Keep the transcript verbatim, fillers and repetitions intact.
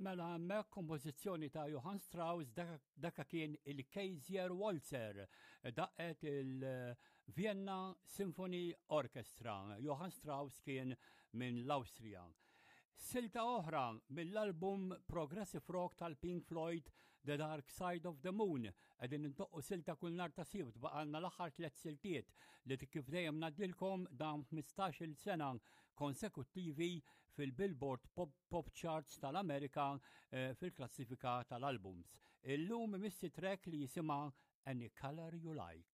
Mela hemmhekk kompożizzjoni ta' Johann Strauss dak kien il-Kaiser Walzer, daqqet il-Vienna Symphony Orchestra. Johann Strauss kien minn l-Awstrija. Silta oħra mill-album Progressive Rock tal-Pink Floyd, The Dark Side of the Moon. Qegħdin intoqqu silta kull nhar ta' sibt, baqalna l-aħħar tliet siltiet li kif dejjem ngħaddilkom dan ħmistax-il sena konsekuttivi fil-Billboard Pop, Pop Charts tal-Amerika eh, fil-klassifika tal-albums. Illum missi track li jisimha Any Color You Like.